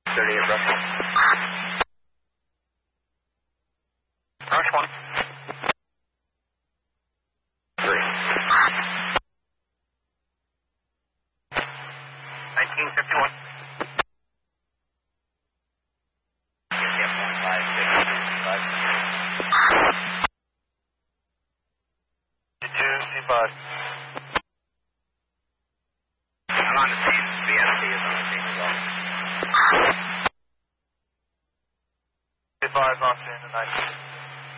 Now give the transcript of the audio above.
38 Rush 1. Rush 1. 3. 1951. Yeah, 225. I'm on the scene. BSP is on the scene as well. 25 off in the night.